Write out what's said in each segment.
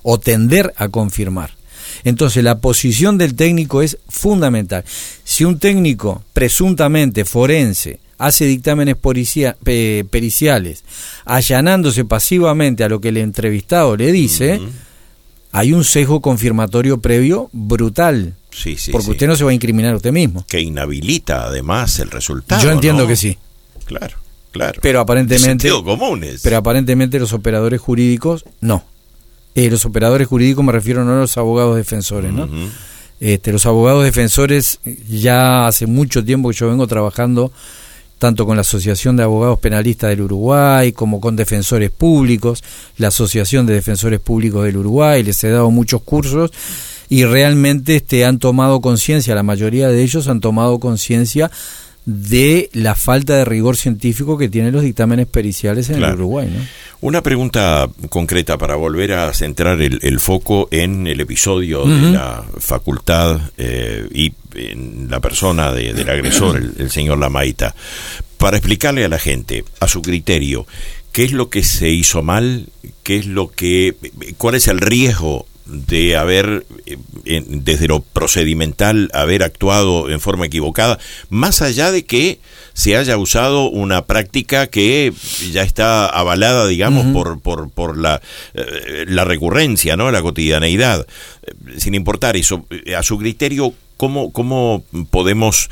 o tender a confirmar. Entonces la posición del técnico es fundamental. Si un técnico presuntamente forense hace dictámenes periciales, allanándose pasivamente a lo que el entrevistado le dice, hay un sesgo confirmatorio previo brutal. Sí, porque usted no se va a incriminar a usted mismo. Que inhabilita además el resultado. Yo entiendo, ¿no?, que sí. Claro. Pero aparentemente, sentido común es. Pero aparentemente los operadores jurídicos no. Los operadores jurídicos me refiero no a los abogados defensores, ¿no? Los abogados defensores, ya hace mucho tiempo que yo vengo trabajando tanto con la Asociación de Abogados Penalistas del Uruguay como con defensores públicos, la Asociación de Defensores Públicos del Uruguay, les he dado muchos cursos y realmente han tomado conciencia, la mayoría de ellos han tomado conciencia de la falta de rigor científico que tienen los dictámenes periciales en el Uruguay, ¿no? Una pregunta concreta para volver a centrar el foco en el episodio de la facultad y en la persona del agresor, el señor Lamaita, para explicarle a la gente, a su criterio, qué es lo que se hizo mal, cuál es el riesgo de haber, desde lo procedimental, haber actuado en forma equivocada, más allá de que se haya usado una práctica que ya está avalada, digamos, por la recurrencia, ¿no?, la cotidianeidad. Sin importar eso, a su criterio, ¿cómo podemos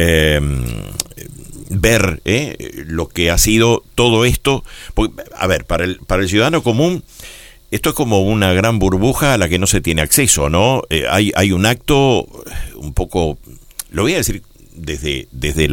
ver lo que ha sido todo esto? Porque, a ver, para el ciudadano común, esto es como una gran burbuja a la que no se tiene acceso, ¿no? Hay un acto un poco, lo voy a decir desde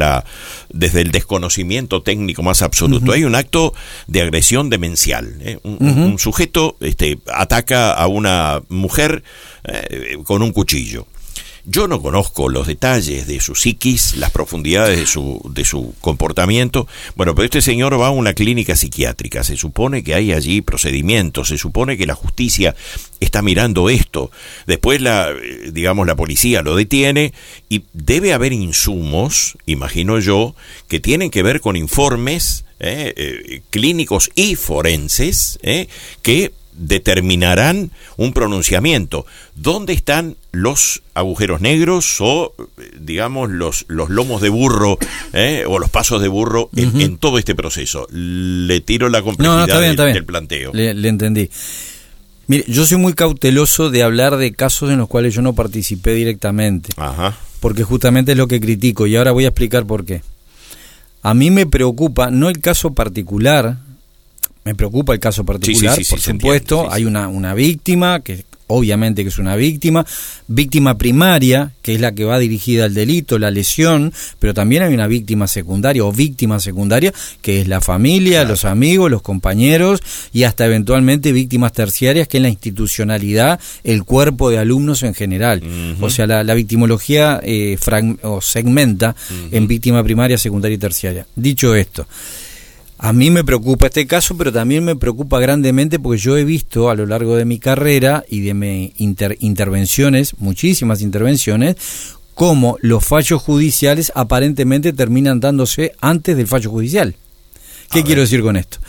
el desconocimiento técnico más absoluto, hay un acto de agresión demencial, un sujeto ataca a una mujer con un cuchillo. Yo no conozco los detalles de su psiquis, las profundidades de su comportamiento. Bueno, pero este señor va a una clínica psiquiátrica. Se supone que hay allí procedimientos, se supone que la justicia está mirando esto. Después la policía lo detiene y debe haber insumos, imagino yo, que tienen que ver con informes clínicos y forenses que determinarán un pronunciamiento. ¿Dónde están los agujeros negros o, digamos, los lomos de burro o los pasos de burro en todo este proceso? Le tiro la complejidad del planteo. Le entendí. Mire, yo soy muy cauteloso de hablar de casos en los cuales yo no participé directamente. Porque justamente es lo que critico, y ahora voy a explicar por qué. A mí me preocupa, no el caso particular, me preocupa el caso particular, por supuesto, hay una víctima, que obviamente que es una víctima primaria, que es la que va dirigida al delito, la lesión, pero también hay una víctima secundaria o víctima secundaria, que es la familia, los amigos, los compañeros y hasta eventualmente víctimas terciarias, que es la institucionalidad, el cuerpo de alumnos en general. O sea, la victimología segmenta en víctima primaria, secundaria y terciaria. Dicho esto, a mí me preocupa este caso, pero también me preocupa grandemente porque yo he visto a lo largo de mi carrera y de mis intervenciones, muchísimas intervenciones, cómo los fallos judiciales aparentemente terminan dándose antes del fallo judicial. ¿Qué quiero decir con esto?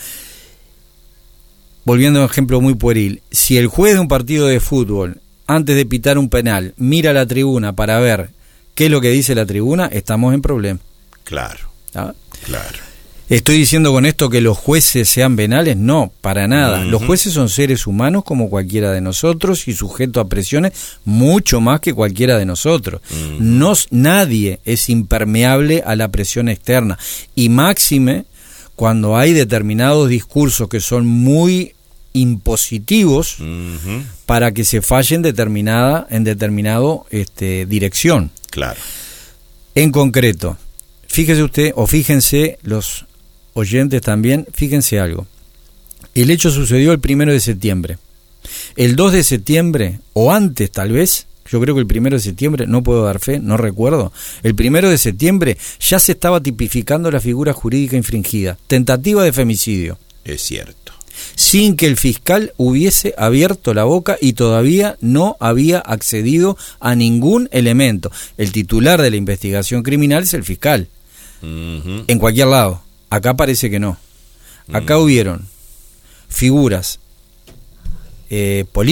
Volviendo a un ejemplo muy pueril, si el juez de un partido de fútbol, antes de pitar un penal, mira la tribuna para ver qué es lo que dice la tribuna, estamos en problema. Claro. ¿Estoy diciendo con esto que los jueces sean venales? No, para nada. Los jueces son seres humanos como cualquiera de nosotros y sujetos a presiones mucho más que cualquiera de nosotros. Nadie es impermeable a la presión externa. Y máxime cuando hay determinados discursos que son muy impositivos para que se falle en determinado dirección. Claro. En concreto, fíjese usted, o fíjense los oyentes también, fíjense algo. El hecho sucedió el 1 de septiembre. El 2 de septiembre, o antes tal vez, yo creo que el 1 de septiembre, no puedo dar fe, no recuerdo, el 1 de septiembre ya se estaba tipificando la figura jurídica infringida, tentativa de femicidio. Es cierto. Sin que el fiscal hubiese abierto la boca y todavía no había accedido a ningún elemento. El titular de la investigación criminal es el fiscal. En cualquier lado. Acá parece que no. Acá hubieron figuras políticas